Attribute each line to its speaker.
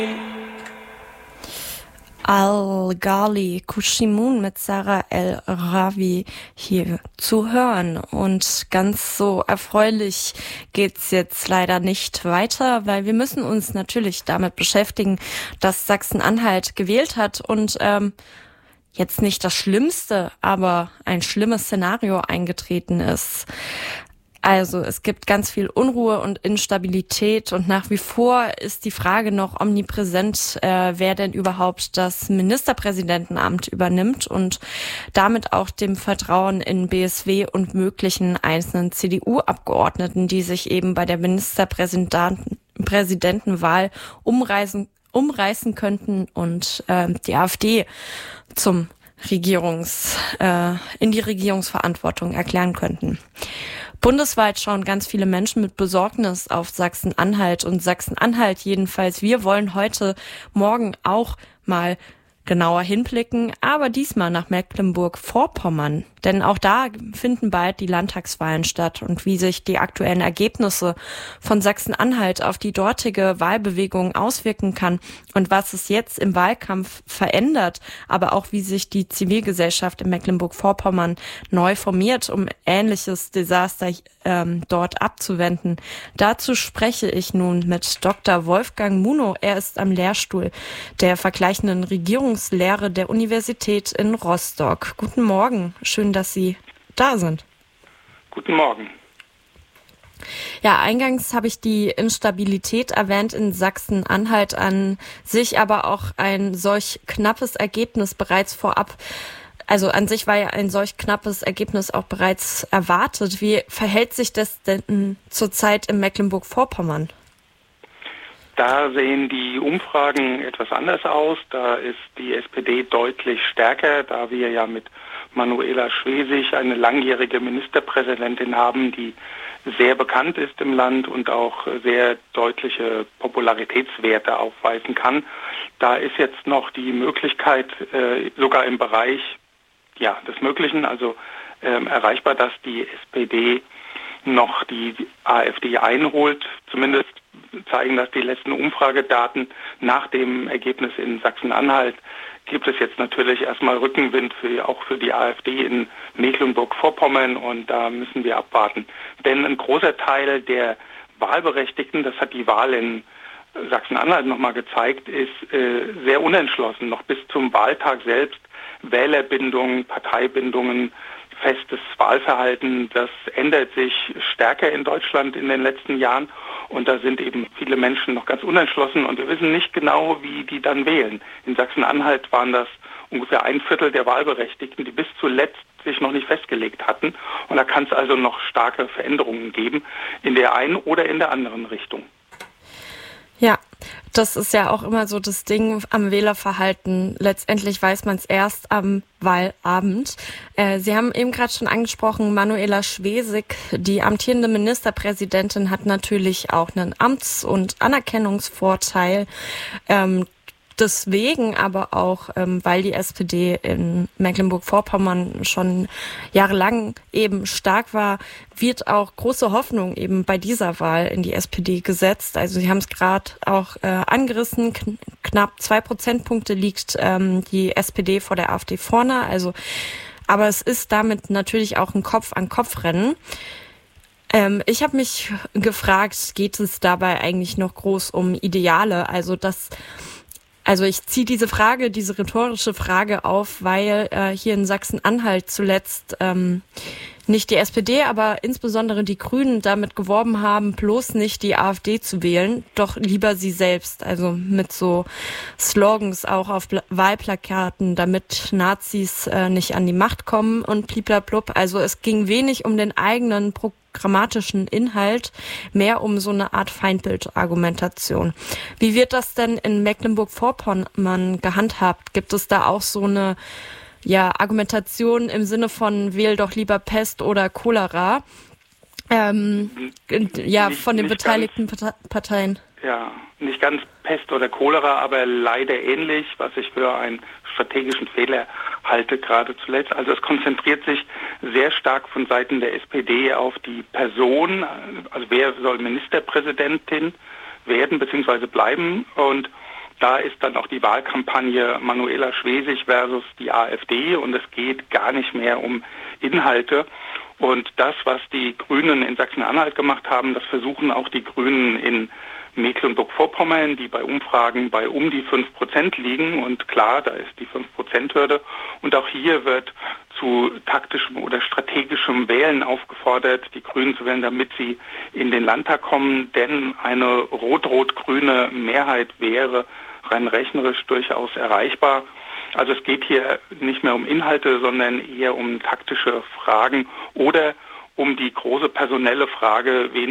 Speaker 1: Al-Ghali Kushimun mit Sarah El-Ravi hier zu hören. Und ganz so erfreulich geht's jetzt leider nicht weiter, weil wir müssen uns natürlich damit beschäftigen, dass Sachsen-Anhalt gewählt hat und jetzt nicht das Schlimmste, aber ein schlimmes Szenario eingetreten ist. Also es gibt ganz viel Unruhe und Instabilität und nach wie vor ist die Frage noch omnipräsent, wer denn überhaupt das Ministerpräsidentenamt übernimmt und damit auch dem Vertrauen in BSW und möglichen einzelnen CDU-Abgeordneten, die sich eben bei der Ministerpräsidentenwahl umreißen könnten und die AfD in die Regierungsverantwortung erklären könnten. Bundesweit schauen ganz viele Menschen mit Besorgnis auf Sachsen-Anhalt und Sachsen-Anhalt jedenfalls. Wir wollen heute Morgen auch mal genauer hinblicken, aber diesmal nach Mecklenburg-Vorpommern. Denn auch da finden bald die Landtagswahlen statt und wie sich die aktuellen Ergebnisse von Sachsen-Anhalt auf die dortige Wahlbewegung auswirken kann und was es jetzt im Wahlkampf verändert, aber auch wie sich die Zivilgesellschaft in Mecklenburg-Vorpommern neu formiert, um ähnliches Desaster dort abzuwenden. Dazu spreche ich nun mit Dr. Wolfgang Munow. Er ist am Lehrstuhl der vergleichenden Regierungslehre der Universität in Rostock. Guten Morgen, schön, dass Sie da sind.
Speaker 2: Guten Morgen.
Speaker 1: Ja, eingangs habe ich die Instabilität erwähnt in Sachsen-Anhalt, an sich aber auch ein solch knappes Ergebnis bereits vorab. Also an sich war ja ein solch knappes Ergebnis auch bereits erwartet. Wie verhält sich das denn zurzeit in Mecklenburg-Vorpommern?
Speaker 2: Da sehen die Umfragen etwas anders aus. Da ist die SPD deutlich stärker, da wir ja mit Manuela Schwesig eine langjährige Ministerpräsidentin haben, die sehr bekannt ist im Land und auch sehr deutliche Popularitätswerte aufweisen kann. Da ist jetzt noch die Möglichkeit, sogar im Bereich des Möglichen, also erreichbar, dass die SPD noch die AfD einholt. Zumindest zeigen das die letzten Umfragedaten. Nach dem Ergebnis in Sachsen-Anhalt gibt es jetzt natürlich erstmal Rückenwind auch für die AfD in Mecklenburg-Vorpommern und da müssen wir abwarten. Denn ein großer Teil der Wahlberechtigten, das hat die Wahl in Sachsen-Anhalt nochmal gezeigt, ist sehr unentschlossen, noch bis zum Wahltag selbst. Wählerbindungen, Parteibindungen, festes Wahlverhalten, das ändert sich stärker in Deutschland in den letzten Jahren und da sind eben viele Menschen noch ganz unentschlossen und wir wissen nicht genau, wie die dann wählen. In Sachsen-Anhalt waren das ungefähr 1/4 der Wahlberechtigten, die bis zuletzt sich noch nicht festgelegt hatten und da kann es also noch starke Veränderungen geben in der einen oder in der anderen Richtung.
Speaker 1: Ja, das ist ja auch immer so das Ding am Wählerverhalten. Letztendlich weiß man es erst am Wahlabend. Sie haben eben gerade schon angesprochen, Manuela Schwesig, die amtierende Ministerpräsidentin, hat natürlich auch einen Amts- und Anerkennungsvorteil. Deswegen aber auch, weil die SPD in Mecklenburg-Vorpommern schon jahrelang eben stark war, wird auch große Hoffnung eben bei dieser Wahl in die SPD gesetzt. Also Sie haben es gerade auch angerissen, knapp 2 Prozentpunkte liegt die SPD vor der AfD vorne. Also, aber es ist damit natürlich auch ein Kopf-an-Kopf-Rennen. Ich habe mich gefragt, geht es dabei eigentlich noch groß um Ideale? Also ich ziehe diese rhetorische Frage auf, weil hier in Sachsen-Anhalt zuletzt nicht die SPD, aber insbesondere die Grünen damit geworben haben, bloß nicht die AfD zu wählen, doch lieber sie selbst. Also mit so Slogans auch auf Wahlplakaten, damit Nazis nicht an die Macht kommen und bliblablub. Also es ging wenig um den eigenen programmatischen Inhalt, mehr um so eine Art Feindbildargumentation. Wie wird das denn in Mecklenburg-Vorpommern gehandhabt? Gibt es da auch so eine Argumentation im Sinne von wähl doch lieber Pest oder Cholera? Von den beteiligten Parteien.
Speaker 2: Ja, nicht ganz Pest oder Cholera, aber leider ähnlich, was ich für einen strategischen Fehler halte, gerade zuletzt. Also es konzentriert sich sehr stark von Seiten der SPD auf die Person, also wer soll Ministerpräsidentin werden bzw. bleiben und Da ist dann auch die Wahlkampagne Manuela Schwesig versus die AfD und es geht gar nicht mehr um Inhalte. Und das, was die Grünen in Sachsen-Anhalt gemacht haben, das versuchen auch die Grünen in Mecklenburg-Vorpommern, die bei Umfragen bei um die 5% liegen. Und klar, da ist die 5%-Hürde. Und auch hier wird zu taktischem oder strategischem Wählen aufgefordert, die Grünen zu wählen, damit sie in den Landtag kommen. Denn eine rot-rot-grüne Mehrheit wäre rein rechnerisch durchaus erreichbar. Also es geht hier nicht mehr um Inhalte, sondern eher um taktische Fragen oder um die große personelle Frage, wen